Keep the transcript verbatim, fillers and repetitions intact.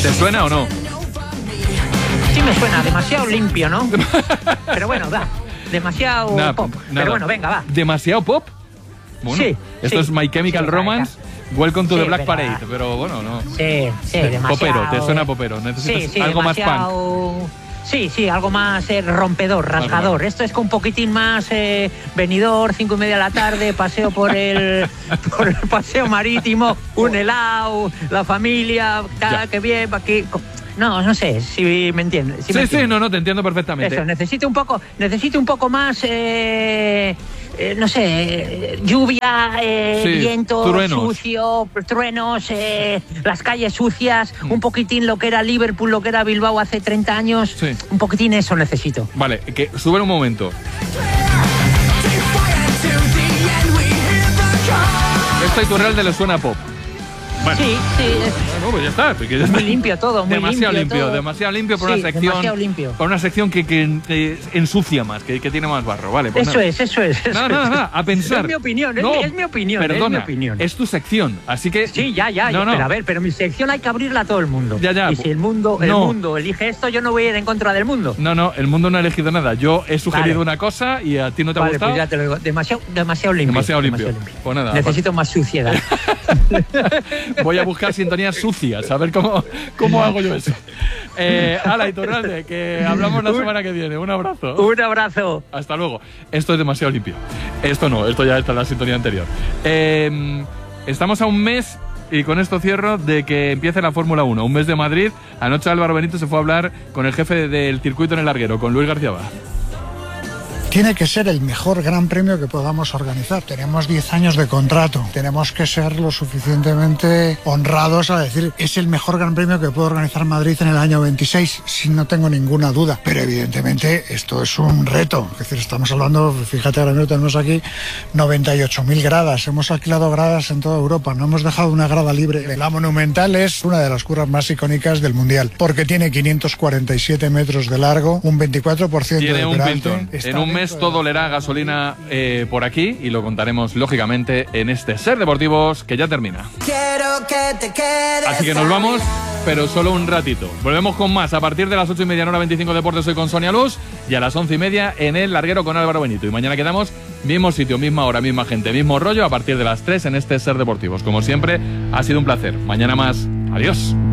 ¿Te suena o no? Sí me suena, demasiado limpio, ¿no? Pero bueno, va, demasiado Nada, pop. nada. Pero bueno, venga, va. ¿Demasiado pop? Bueno, Sí, esto sí. es My Chemical Sí, Romance, Welcome to sí, the Black verdad. Parade, pero bueno, no. Sí, sí, demasiado. Popero, te suena popero, necesitas sí, sí, algo más punk. demasiado... Sí, sí, algo más eh, rompedor, rasgador. vale. Esto es con un poquitín más eh, venidor, cinco y media de la tarde, paseo por el, por el paseo marítimo, un helado, la familia, tal, qué bien, aquí. No, no sé si me entiendes. Si sí, me sí, entiendes. no, no, te entiendo perfectamente. Eso, necesito un poco, necesito un poco más, eh, eh, no sé, eh, lluvia, eh, Sí, viento, truenos. sucio, truenos, eh, las calles sucias, mm. un poquitín lo que era Liverpool, lo que era Bilbao hace treinta años, Sí. un poquitín eso necesito. Vale, que sube un momento. Esto a Iturralde le suena pop. Bueno. Sí, sí, es Bueno, pues ya está. porque ya está. muy limpio todo, muy demasiado limpio, limpio, todo. demasiado limpio por Sí, una sección. demasiado limpio. Por una sección que, que, que ensucia más, que, que tiene más barro, vale. Pues Eso nada. es, eso es. Eso Nada, nada, es. nada, a pensar. Es mi opinión, es, No, mi, es mi opinión, Perdona, es mi opinión. es tu sección, así que. Sí, ya, ya, no, ya, no. pero a ver, pero mi sección hay que abrirla a todo el mundo. Ya, ya. Y si el mundo, el No. mundo elige esto, yo no voy a ir en contra del mundo. No, no, el mundo no ha elegido nada. Yo he sugerido Vale. una cosa y a ti no te ha Vale, gustado. pues ya te lo digo. Demasiado, demasiado limpio. Demasiado limpio. Pues nada, Necesito más suciedad. voy a buscar sintonías sucias, a ver cómo, cómo hago yo eso. Eh, Ala, Iturralde, que hablamos la semana que viene. Un abrazo. Un abrazo. Hasta luego. Esto es demasiado limpio. Esto no, esto ya está en la sintonía anterior. Eh, estamos a un mes, y con esto cierro, de que empiece la Fórmula uno. Un mes de Madrid. Anoche Álvaro Benito se fue a hablar con el jefe del circuito en el larguero, con Luis García Bá. Tiene que ser el mejor gran premio que podamos organizar. Tenemos diez años de contrato. Tenemos que ser lo suficientemente honrados a decir es el mejor gran premio que puede organizar Madrid en el año veintiséis, si no tengo ninguna duda. Pero evidentemente esto es un reto. Es decir, estamos hablando, fíjate, ahora mismo tenemos aquí noventa y ocho mil gradas. Hemos alquilado gradas en toda Europa. No hemos dejado una grada libre. La Monumental es una de las curvas más icónicas del Mundial porque tiene quinientos cuarenta y siete metros de largo, un veinticuatro por ciento Tiene de un peralte. pintón. Está En un mes dentro todo de- olerá gasolina eh, por aquí y lo contaremos lógicamente en este Ser Deportivos que ya termina. Quiero que te quedes. Así que nos vamos, pero solo un ratito. Volvemos con más a partir de las ocho y media en hora veinticinco Deportes hoy con Sonia Luz y a las once y media en el larguero con Álvaro Benito. Y mañana quedamos mismo sitio, misma hora, misma gente, mismo rollo a partir de las tres en este Ser Deportivos. Como siempre, ha sido un placer. Mañana más. Adiós.